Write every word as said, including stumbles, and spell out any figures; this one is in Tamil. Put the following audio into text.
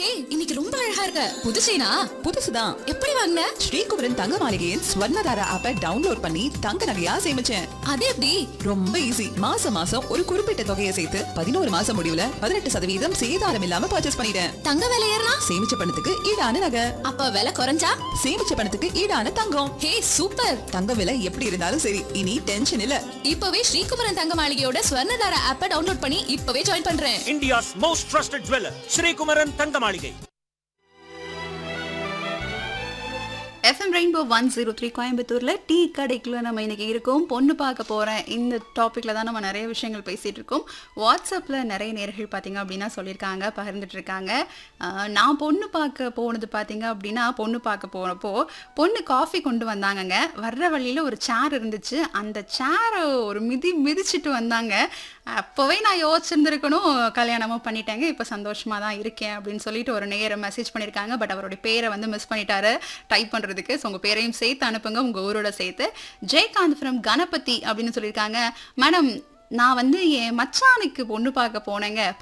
ஹே, இன்னைக்கு ரொம்ப அழகா இருக்க. புது செயினா? புதுசுதான். எப்படி வாங்குன? ஸ்ரீகுமரன் தங்க மாளிகையின் ஸ்வர்ணதாரா ஆப்பை டவுன்லோட் பண்ணி தங்க நகையா சேமிச்சேன். அது எப்படி? ரொம்ப ஈஸி. மாசம் மாசம் ஒரு குறிப்பிட்ட தொகையை சேர்த்து பதினோரு மாசம் முடிவுல பதினெட்டு சதவீதம் சேதாரம் இல்லாம பர்ச்சேஸ் பண்ணிட்டேன். தங்க விலை ஏறினா? சேமிச்ச பணத்துக்கு ஈடான நகை. அப்ப விலை குறைஞ்சா? சேமிச்ச பணத்துக்கு ஈடான தங்கம். ஹே, சூப்பர். தங்க விலை எப்படி இருந்தாலும் சரி, இனி டென்ஷன் இல்ல. இப்பவே ஸ்ரீகுமரன் தங்க மாளிகையோட ஸ்வர்ணதாரா ஆப்பை டவுன்லோட் பண்ணி இப்பவே ஜாயின் பண்றேன். India's most trusted jeweler, Sri Kumaran தங்க மாளிகை. FM rainbow one zero three கோயம்புத்தூர்ல டீ கடைக்குள்ள நம்ம இன்னைக்கு இருக்கோம். பொண்ணு பார்க்க போறேன் இந்த டாபிக்ல தான் நம்ம நிறைய விஷயங்கள் பேசிட்டு இருக்கோம். வாட்ஸ்அப்ல நிறைய நேர்கள் பார்த்தீங்க அப்படின்னா சொல்லியிருக்காங்க, பகிர்ந்துட்டு இருக்காங்க. நான் பொண்ணு பார்க்க போனது பார்த்தீங்க அப்படின்னா பொண்ணு பார்க்க போனப்போ பொண்ணு காஃபி கொண்டு வந்தாங்கங்க. வர்ற வழியில ஒரு சேர் இருந்துச்சு. அந்த சேரை ஒரு மிதி மிதிச்சுட்டு வந்தாங்க. அப்போவே நான் யோசிச்சிருந்துருக்கணும், கல்யாணமும் பண்ணிட்டேங்க, இப்போ சந்தோஷமா தான் இருக்கேன் அப்படின்னு சொல்லிட்டு ஒரு நேரம் மெசேஜ் பண்ணியிருக்காங்க. பட் அவருடைய பேரை வந்து மிஸ் பண்ணிட்டாரு டைப் பண்ணுறதுக்கு. ஸோ உங்கள் பேரையும் சேர்த்து அனுப்புங்க, உங்கள் ஊரோட சேர்த்து. ஜெயகாந்த் ஃப்ரம் கணபதி அப்படின்னு சொல்லியிருக்காங்க. மேடம், நான் வந்து என் மச்சானுக்கு பொண்ணு பார்க்க போனேங்க.